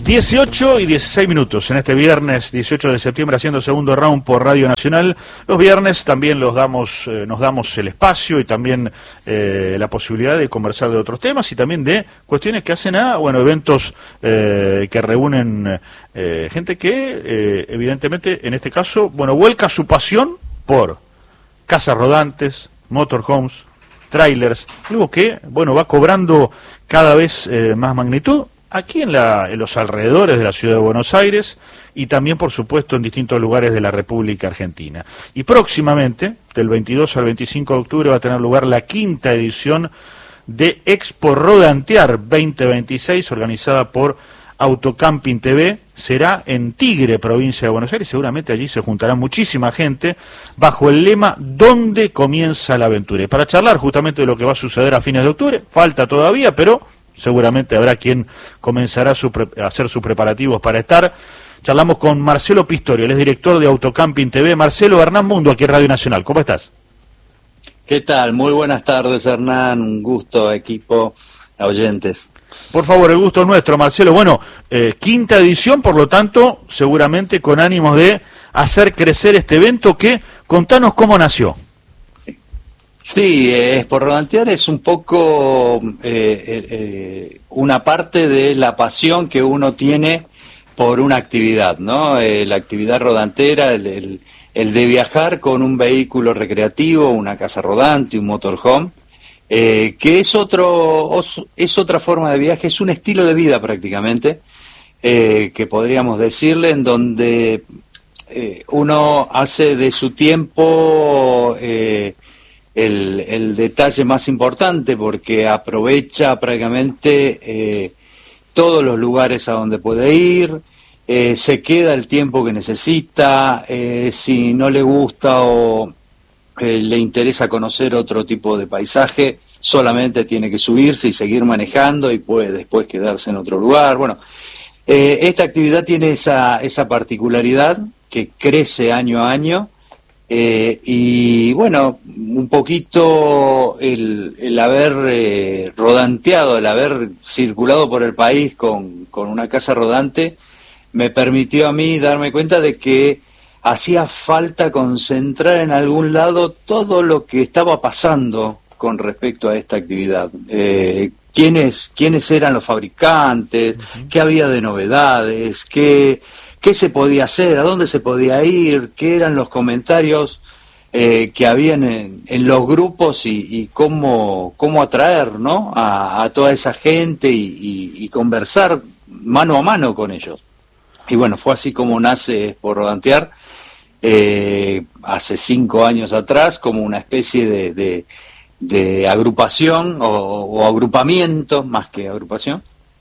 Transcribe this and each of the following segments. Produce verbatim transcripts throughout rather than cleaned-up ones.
dieciocho y dieciséis minutos en este viernes dieciocho de septiembre, haciendo segundo round por Radio Nacional. Los viernes también los damos, eh, nos damos el espacio y también eh, la posibilidad de conversar de otros temas y también de cuestiones que hacen a, bueno, eventos eh, que reúnen eh, gente que eh, evidentemente en este caso, bueno, vuelca su pasión por casas rodantes, motorhomes, trailers, algo que, bueno, va cobrando cada vez eh, más magnitud aquí en, la, en los alrededores de la ciudad de Buenos Aires y también, por supuesto, en distintos lugares de la República Argentina. Y próximamente, del veintidós al veinticinco de octubre, va a tener lugar la quinta edición de Expo Rodantear veinte veintiséis, organizada por Autocamping T V. Será en Tigre, provincia de Buenos Aires. Seguramente allí se juntará muchísima gente bajo el lema ¿Dónde comienza la aventura? Y para charlar justamente de lo que va a suceder a fines de octubre, falta todavía, pero seguramente habrá quien comenzará su a hacer sus preparativos para estar. Charlamos con Marcelo Pistorio, él es director de Autocamping T V. Marcelo, Hernán Mundo, aquí en Radio Nacional. ¿Cómo estás? ¿Qué tal? Muy buenas tardes, Hernán. Un gusto, equipo, oyentes. Por favor, el gusto es nuestro, Marcelo. Bueno, eh, quinta edición, por lo tanto, seguramente con ánimos de hacer crecer este evento que, contanos cómo nació. Sí, eh, Expo Rodantear es un poco eh, eh, una parte de la pasión que uno tiene por una actividad, ¿no? Eh, la actividad rodantera, el, el, el de viajar con un vehículo recreativo, una casa rodante, un motorhome, eh, que es otro es otra forma de viaje, es un estilo de vida prácticamente, eh, que podríamos decirle, en donde eh, uno hace de su tiempo eh, El, el detalle más importante, porque aprovecha prácticamente eh, todos los lugares a donde puede ir, eh, se queda el tiempo que necesita, eh, si no le gusta o eh, le interesa conocer otro tipo de paisaje, solamente tiene que subirse y seguir manejando y puede después quedarse en otro lugar. Bueno, eh, esta actividad tiene esa, esa particularidad que crece año a año. Eh, y bueno, un poquito el, el haber eh, rodanteado, el haber circulado por el país con, con una casa rodante, me permitió a mí darme cuenta de que hacía falta concentrar en algún lado todo lo que estaba pasando con respecto a esta actividad. Eh, quiénes, quiénes eran los fabricantes, uh-huh. qué había de novedades, qué... qué se podía hacer, a dónde se podía ir, qué eran los comentarios eh, que habían en, en los grupos y, y cómo, cómo atraer, ¿no?, a, a toda esa gente y, y, y conversar mano a mano con ellos. Y bueno, fue así como nace Expo Rodantear, eh, hace cinco años atrás, como una especie de, de, de agrupación o, o agrupamiento, más que agrupación,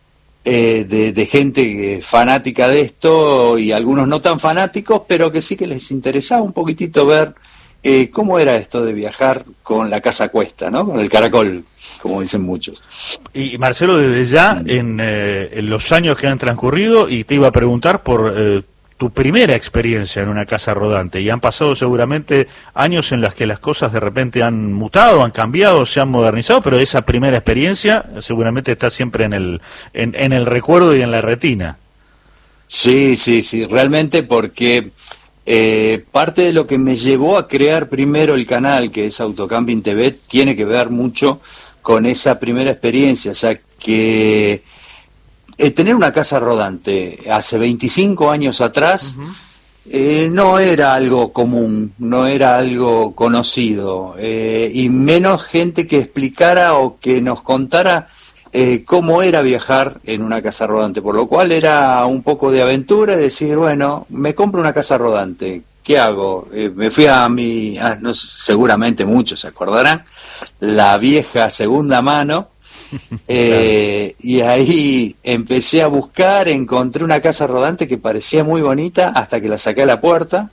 Eh, de, de gente fanática de esto y algunos no tan fanáticos, pero que sí que les interesaba un poquitito ver eh, cómo era esto de viajar con la casa a cuesta, ¿no? Con el caracol, como dicen muchos. Y Marcelo, desde ya, en, eh, en los años que han transcurrido, y te iba a preguntar por eh, tu primera experiencia en una casa rodante, y han pasado seguramente años en las que las cosas de repente han mutado, han cambiado, se han modernizado, pero esa primera experiencia seguramente está siempre en el en, en el recuerdo y en la retina. Sí, sí, sí, realmente, porque eh, parte de lo que me llevó a crear primero el canal, que es Autocamping T V, tiene que ver mucho con esa primera experiencia, o sea que Eh, tener una casa rodante hace veinticinco años atrás uh-huh. eh, no era algo común, no era algo conocido, eh, y menos gente que explicara o que nos contara eh, cómo era viajar en una casa rodante, por lo cual era un poco de aventura y decir, bueno, me compro una casa rodante, ¿qué hago? Eh, me fui a mi, ah, no, seguramente muchos se acordarán, la vieja segunda mano. Eh, claro. Y ahí empecé a buscar, encontré una casa rodante que parecía muy bonita hasta que la saqué a la puerta,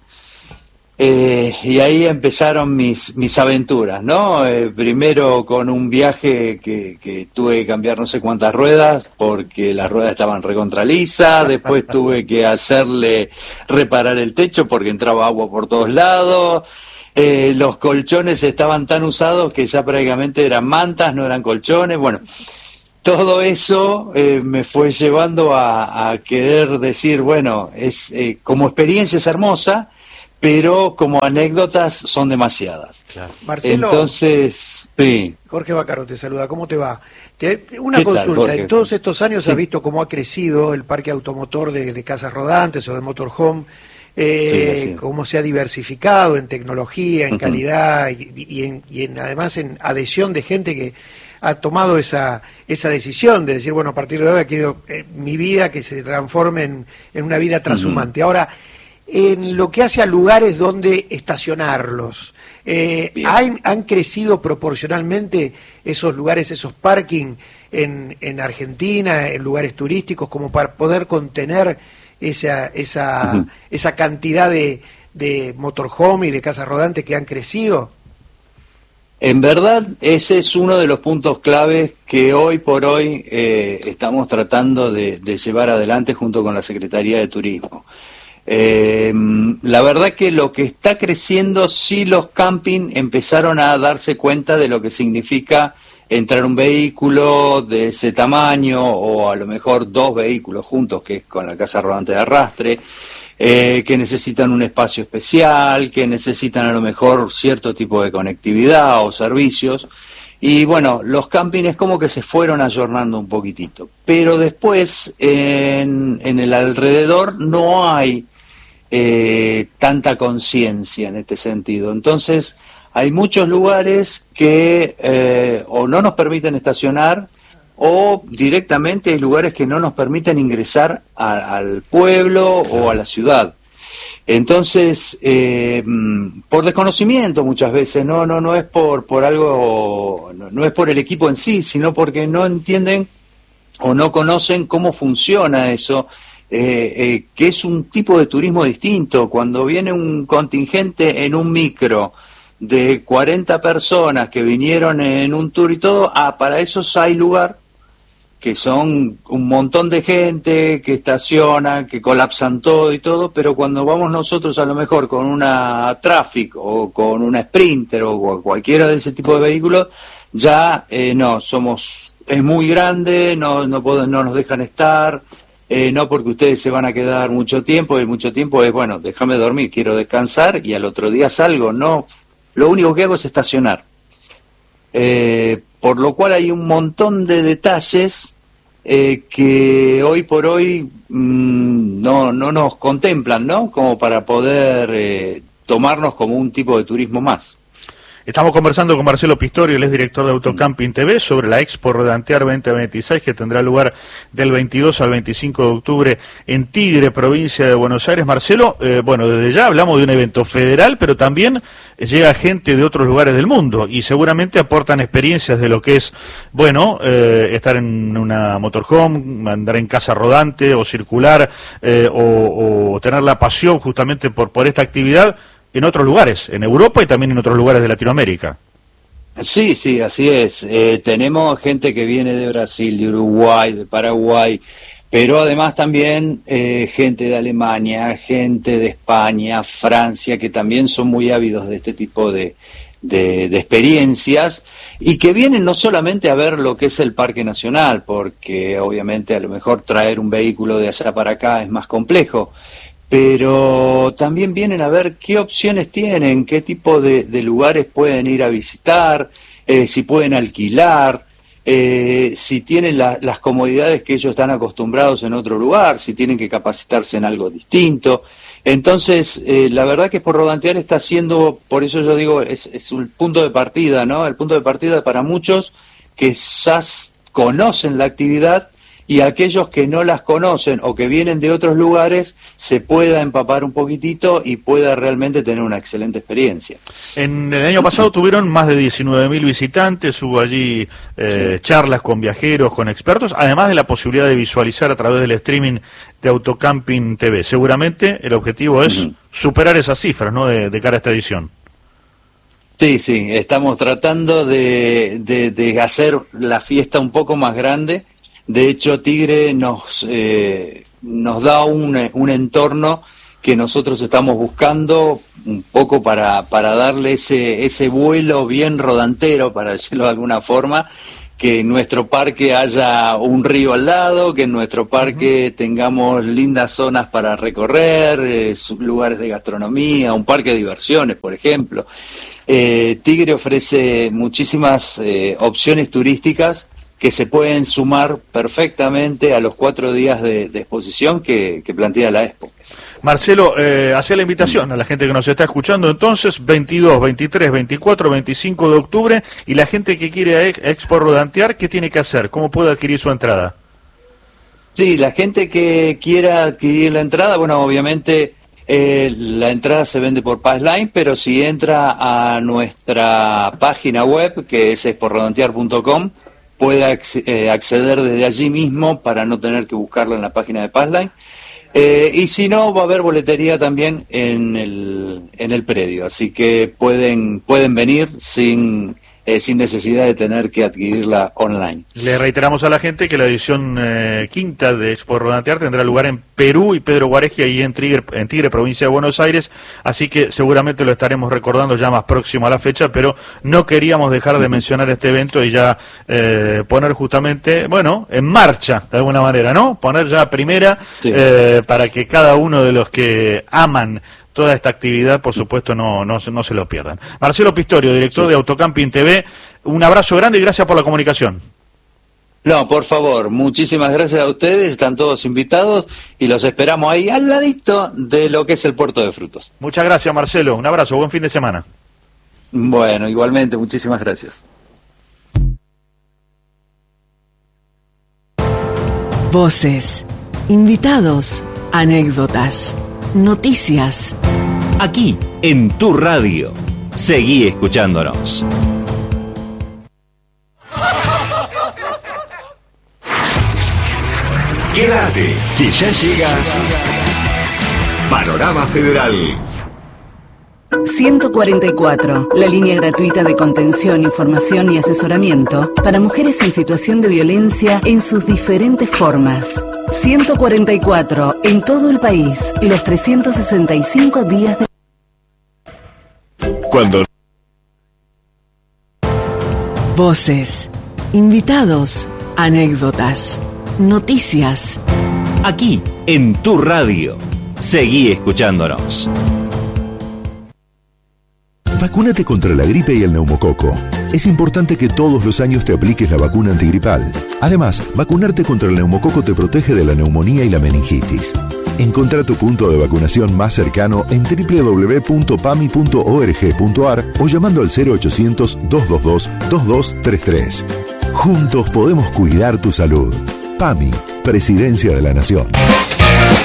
eh, y ahí empezaron mis mis aventuras, ¿no? Eh, primero con un viaje que, que tuve que cambiar no sé cuántas ruedas porque las ruedas estaban recontralizas, después tuve que hacerle reparar el techo porque entraba agua por todos lados. Eh, los colchones estaban tan usados que ya prácticamente eran mantas, no eran colchones. Bueno, todo eso eh, me fue llevando a, a querer decir, bueno, es eh, como experiencia es hermosa, pero como anécdotas son demasiadas. Claro. Marcelo, entonces, sí. Jorge Vaccaro te saluda, ¿cómo te va? Te, una consulta, tal, en todos estos años sí. has visto cómo ha crecido el parque automotor de, de casas rodantes o de motorhome, eh, sí, cómo se ha diversificado en tecnología, en uh-huh. calidad y, y, en, y en, además en adhesión de gente que ha tomado esa esa decisión de decir, bueno, a partir de ahora quiero eh, mi vida que se transforme en, en una vida transhumante. Uh-huh. Ahora, en lo que hace a lugares donde estacionarlos, eh, ¿han, ¿han crecido proporcionalmente esos lugares, esos parking en, en Argentina, en lugares turísticos, como para poder contener esa esa uh-huh. esa cantidad de, de motorhome y de casas rodantes que han crecido? En verdad, ese es uno de los puntos claves que hoy por hoy eh, estamos tratando de, de llevar adelante junto con la Secretaría de Turismo. Eh, la verdad que lo que está creciendo, sí, los camping empezaron a darse cuenta de lo que significa entrar un vehículo de ese tamaño, o a lo mejor dos vehículos juntos, que es con la casa rodante de arrastre, eh, que necesitan un espacio especial, que necesitan a lo mejor cierto tipo de conectividad o servicios. Y bueno, los campings es como que se fueron ayornando un poquitito, pero después en, en el alrededor no hay eh, tanta conciencia en este sentido. Entonces hay muchos lugares que eh, o no nos permiten estacionar, o directamente hay lugares que no nos permiten ingresar a, al pueblo o a la ciudad. Entonces, eh, por desconocimiento muchas veces, no no no es por por algo, no, no es por el equipo en sí, sino porque no entienden o no conocen cómo funciona eso, eh, eh, que es un tipo de turismo distinto. Cuando viene un contingente en un micro de cuarenta personas que vinieron en un tour y todo, ah, para esos hay lugar, que son un montón de gente que estaciona, que colapsan todo y todo, pero cuando vamos nosotros a lo mejor con una Traffic o con una Sprinter o cualquiera de ese tipo de vehículos, ya eh, no, somos, es muy grande, no no, pueden, no nos dejan estar, eh, no porque ustedes se van a quedar mucho tiempo, y mucho tiempo es, bueno, déjame dormir, quiero descansar, y al otro día salgo, no, lo único que hago es estacionar. Eh, por lo cual hay un montón de detalles eh, que hoy por hoy mmm, no no nos contemplan, ¿no? Como para poder eh, tomarnos como un tipo de turismo más. Estamos conversando con Marcelo Pistorio, él es director de Autocamping T V, sobre la Expo Rodantear veinte veintiséis, que tendrá lugar del veintidós al veinticinco de octubre en Tigre, provincia de Buenos Aires. Marcelo, eh, bueno, desde ya hablamos de un evento federal, pero también llega gente de otros lugares del mundo y seguramente aportan experiencias de lo que es, bueno, eh, estar en una motorhome, andar en casa rodante o circular, eh, o, o tener la pasión justamente por, por esta actividad en otros lugares, en Europa y también en otros lugares de Latinoamérica. Sí, sí, así es. Eh, tenemos gente que viene de Brasil, de Uruguay, de Paraguay, pero además también eh, gente de Alemania, gente de España, Francia, que también son muy ávidos de este tipo de, de, de experiencias, y que vienen no solamente a ver lo que es el Parque Nacional, porque obviamente a lo mejor traer un vehículo de allá para acá es más complejo, pero también vienen a ver qué opciones tienen, qué tipo de, de lugares pueden ir a visitar, eh, si pueden alquilar, eh, si tienen la, las comodidades que ellos están acostumbrados en otro lugar, si tienen que capacitarse en algo distinto. Entonces, eh, la verdad que Expo Rodantear está siendo, por eso yo digo, es, es un punto de partida, ¿no? El punto de partida para muchos que quizás conocen la actividad, y aquellos que no las conocen o que vienen de otros lugares se pueda empapar un poquitito y pueda realmente tener una excelente experiencia. En el año pasado tuvieron más de diecinueve mil visitantes, hubo allí eh, sí. charlas con viajeros, con expertos, además de la posibilidad de visualizar a través del streaming de Autocamping T V. Seguramente el objetivo es uh-huh. superar esas cifras, ¿no?, de, de cara a esta edición. Sí, sí, estamos tratando de, de, de hacer la fiesta un poco más grande. De hecho, Tigre nos eh, nos da un, un entorno que nosotros estamos buscando un poco para para darle ese ese vuelo bien rodantero, para decirlo de alguna forma, que en nuestro parque haya un río al lado, que en nuestro parque uh-huh. tengamos lindas zonas para recorrer, eh, lugares de gastronomía, un parque de diversiones, por ejemplo. Eh, Tigre ofrece muchísimas eh, opciones turísticas que se pueden sumar perfectamente a los cuatro días de, de exposición que, que plantea la Expo. Marcelo, eh, hace la invitación a la gente que nos está escuchando entonces, veintidós, veintitrés, veinticuatro, veinticinco de octubre, y la gente que quiere a Expo Rodantear, ¿qué tiene que hacer? ¿Cómo puede adquirir su entrada? Sí, la gente que quiera adquirir la entrada, bueno, obviamente eh, la entrada se vende por Passline, pero si entra a nuestra página web, que es expo rodantear punto com, puede acceder desde allí mismo para no tener que buscarla en la página de Passline. Eh, y si no, va a haber boletería también en el, en el predio, así que pueden, pueden venir sin, eh, sin necesidad de tener que adquirirla online. Le reiteramos a la gente que la edición eh, quinta de Expo Rodantear tendrá lugar en Perú y Pedro Guareschi, ahí en Tigre, en Tigre, provincia de Buenos Aires, así que seguramente lo estaremos recordando ya más próximo a la fecha, pero no queríamos dejar de mencionar este evento y ya eh, poner justamente, bueno, en marcha, de alguna manera, ¿no? Poner ya primera, sí. eh, para que cada uno de los que aman toda esta actividad, por supuesto, no, no, no se lo pierdan. Marcelo Pistorio, director sí. de Autocamping T V, un abrazo grande y gracias por la comunicación. No, por favor, muchísimas gracias a ustedes, están todos invitados y los esperamos ahí al ladito de lo que es el Puerto de Frutos. Muchas gracias, Marcelo, un abrazo, buen fin de semana. Bueno, igualmente, muchísimas gracias. Voces, invitados, anécdotas, noticias. Aquí, en tu radio. Seguí escuchándonos. Quédate, que ya llega Panorama Federal. ciento cuarenta y cuatro, la línea gratuita de contención, información y asesoramiento para mujeres en situación de violencia en sus diferentes formas. ciento cuarenta y cuatro, en todo el país, los trescientos sesenta y cinco días de... Cuando... Voces, invitados, anécdotas, noticias. Aquí, en tu radio. Seguí escuchándonos. Vacúnate contra la gripe y el neumococo. Es importante que todos los años te apliques la vacuna antigripal. Además, vacunarte contra el neumococo te protege de la neumonía y la meningitis. Encontrá tu punto de vacunación más cercano en doble u doble u doble u punto pami punto org punto ar o llamando al cero ochocientos, doscientos veintidós, veintidós treinta y tres. Juntos podemos cuidar tu salud. PAMI, Presidencia de la Nación.